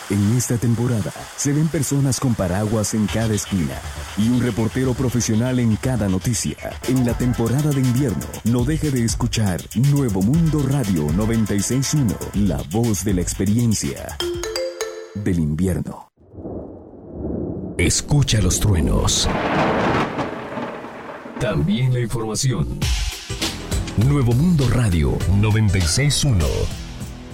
En esta temporada se ven personas con paraguas en cada esquina y un reportero profesional en cada noticia. En la temporada de invierno, no deje de escuchar Nuevo Mundo Radio 96.1, la voz de la experiencia del invierno. Escucha los truenos. También la información. Nuevo Mundo Radio 96.1.